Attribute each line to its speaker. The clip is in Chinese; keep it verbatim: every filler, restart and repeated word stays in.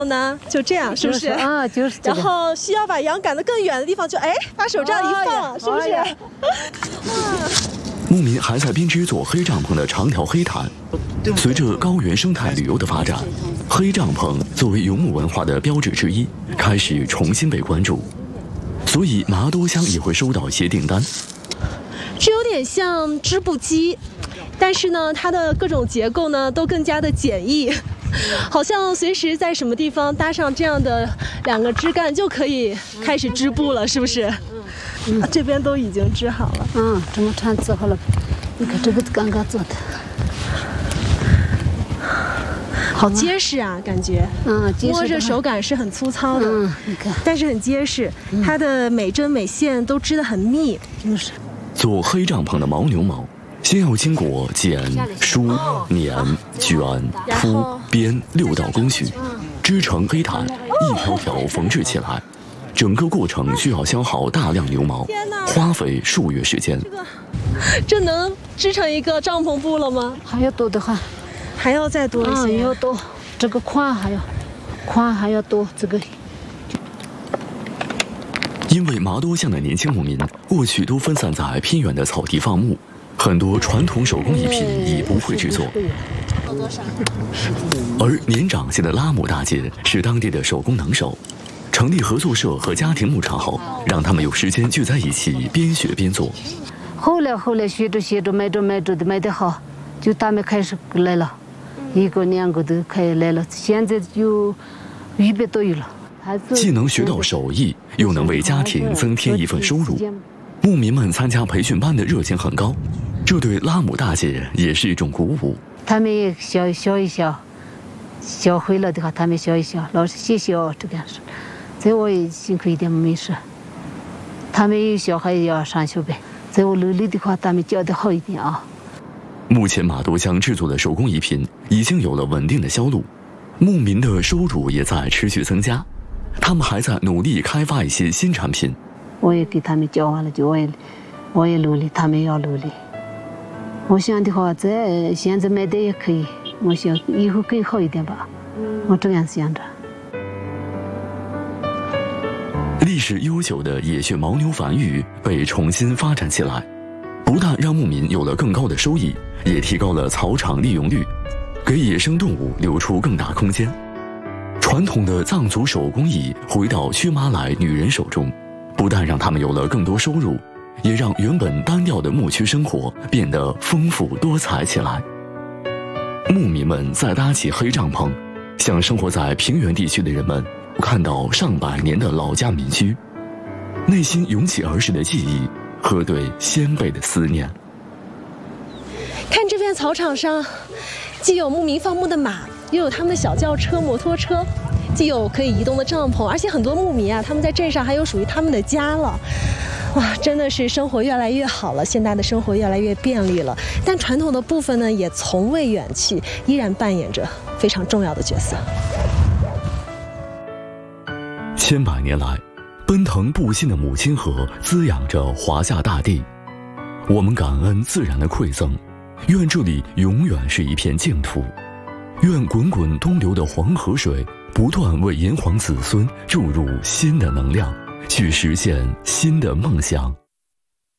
Speaker 1: 呢，就这样，是不是？
Speaker 2: 就是、啊，就是、
Speaker 1: 然后需要把羊赶得更远的地方，就哎，把手这样一放，哦、是不是？哦、
Speaker 3: 牧民还在编织做黑帐篷的长条黑毯。随着高原生态旅游的发展，黑帐篷作为游牧文化的标志之一，开始重新被关注。所以麻多乡也会收到一些订单。
Speaker 1: 这有点像织布机，但是呢，它的各种结构呢都更加的简易。好像随时在什么地方搭上这样的两个枝干就可以开始织布了，是不是？嗯，这边都已经织好了。
Speaker 2: 嗯，这么长织好了。你看这个刚刚做的，
Speaker 1: 好结实啊，感觉。嗯，摸着手感是很粗糙的。嗯，你看，但是很结实，它的每针每线都织得很密。
Speaker 2: 就是。
Speaker 3: 做黑帐篷的牦牛毛。先要经过剪、梳、捻、卷、铺、编六道工序，织成黑毯，一条条缝制起来。整个过程需要消耗大量牛毛，花费数月时间。
Speaker 1: 这个，这能织成一个帐篷布了吗？
Speaker 2: 还要多的话，
Speaker 1: 还要再多一些。
Speaker 2: 嗯，要多，这个宽还要，宽还要多，这个。
Speaker 3: 因为麻多乡的年轻牧民过去都分散在偏远的草地放牧。很多传统手工艺品已不会制作，而年长些的拉姆大姐是当地的手工能手，成立合作社和家庭牧场后，让他们有时间聚在一起边学边做。
Speaker 2: 后来后来学着学着卖着卖着的卖得好，就他们开始来了，一个两个都开始来了，现在就一百多有了。
Speaker 3: 既能学到手艺，又能为家庭增添一份收入。牧民们参加培训班的热情很高，这对拉姆大姐也是一种鼓舞。
Speaker 2: 他们也笑笑一笑，笑会了的话，他们笑一笑，老师谢谢哦，这个样子。在我也辛苦一点没事。他们有小孩也要上学呗，在我努力的话，他们教得好一点啊。
Speaker 3: 目前麻多乡制作的手工艺品已经有了稳定的销路，牧民的收入也在持续增加。他们还在努力开发一些新产品。
Speaker 2: 我也给他们教完了，就我也，我也努力，他们也要努力。我想的话，在现在卖的也可以，我想以后更好一点吧。我这样想着。
Speaker 3: 历史悠久的野血牦牛繁育被重新发展起来，不但让牧民有了更高的收益，也提高了草场利用率，给野生动物留出更大空间。传统的藏族手工艺回到屈马来女人手中。不但让他们有了更多收入，也让原本单调的牧区生活变得丰富多彩起来。牧民们再搭起黑帐篷，向生活在平原地区的人们看到上百年的老家民居，内心涌起儿时的记忆和对先辈的思念。
Speaker 1: 看这片草场上，既有牧民放牧的马，又有他们的小轿车、摩托车。既有可以移动的帐篷，而且很多牧民啊，他们在镇上还有属于他们的家了。哇，真的是生活越来越好了，现代的生活越来越便利了。但传统的部分呢，也从未远去，依然扮演着非常重要的角色。
Speaker 3: 千百年来，奔腾不息的母亲河滋养着华夏大地。我们感恩自然的馈赠，愿这里永远是一片净土。愿滚滚东流的黄河水不断为炎黄子孙注入新的能量，去实现新的梦想。